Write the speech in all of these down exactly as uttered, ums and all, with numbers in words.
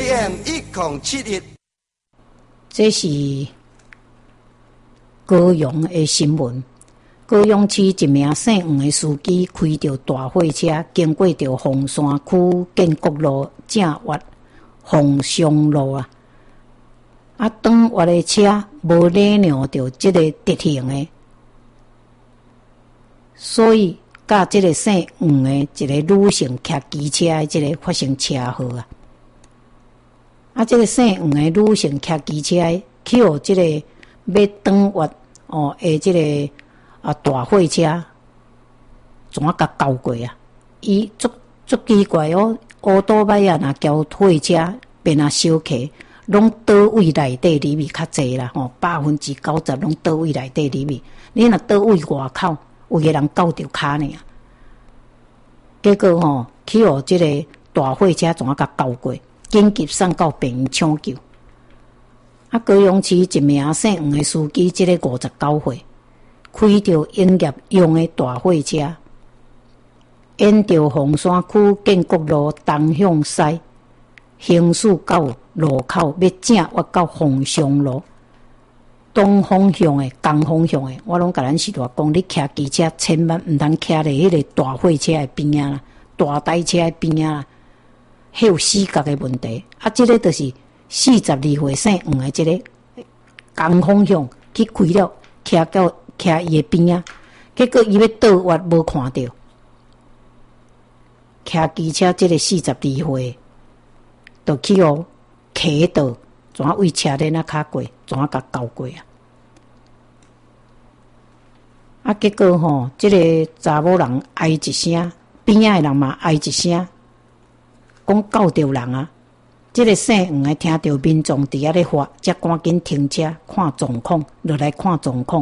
A M 一零七一。 这是高雄的新闻。高雄市一名姓黄的司机开着大货车，经过着凤山区建国路正越凤翔路啊，啊，当越的车无礼让着这个直行的，所以甲这个姓黄的一个女性骑机车的这个发生车祸啊。啊，这个姓黄的女性骑机车的去互这个要转越哦的这个啊大货车怎啊甲交过啊？伊足足奇怪哦，乌多摆啊，若交货车变啊小客，拢倒位内底里面较济啦吼，百分之九十拢倒位内底里面。你若倒位外口，有个人交着骹呢。结果吼、哦，去互这个大货车怎啊甲交过？紧急送到病院抢救。啊，高雄市一名姓黄的司机，即个五十九岁，开着营业用的大货车，沿着凤山区建国路东向西，行驶到路口，要正越到凤翔路东方向的、东方向的。我拢甲咱是大讲，你骑机车千万毋通骑咧迄个大货车的边仔啦，大台车的边仔啦。迄有死角的问题，啊，即、这个就是四十二岁姓黄的即个东方向去开了，骑到骑伊的边啊，结果伊要倒弯无看到，骑机车即个四十二岁，就去哦卡倒，怎啊为车轮啊卡过，怎啊甲交过啊？啊，结果吼、哦，即、这个查某人哀一声，边仔的人嘛哀一声。讲救着人啊！即、这个姓黄的听到民众伫遐咧发，才赶紧停车看状况，落来看状况。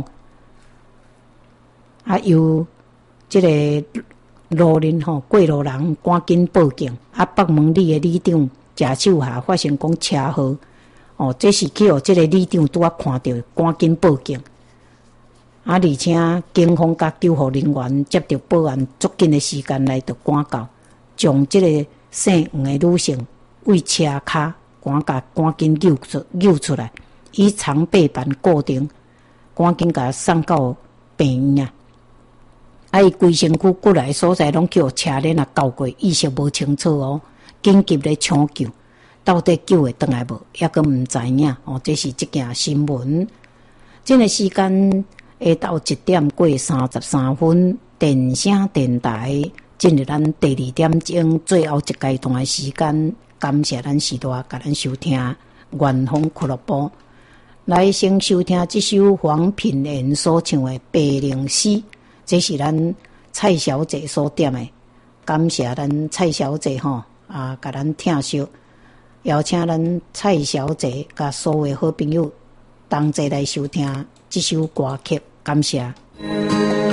啊，由即个路人吼过路人赶紧报警。啊，北门里的里长贾秀霞发生讲车祸，哦，这是去互即个里长拄啊看到，赶紧报警。啊，而且警方甲救护人员接到报案，足紧的时间来到赶到，将即、这个。姓黄的女性为车骹赶甲赶紧救出救出来，以长臂板固定，赶紧甲送到病院啊！啊，伊规身躯骨来所在拢叫车轮啊交过，意识无清楚哦，紧急咧抢救，到底救会倒来无？抑阁毋知影哦。这是一件新闻。这个时间下到一点过三十三分，电声电台。进入咱第二点钟最后一阶段的时间，感谢咱时代甲咱收听远方俱乐部，来先收听这首黄品源所唱的《白灵诗》，这是咱蔡小姐所点的。感谢咱蔡小姐吼啊，甲咱听惜，邀请咱蔡小姐甲所有好朋友同齐来收听这首歌曲，感谢。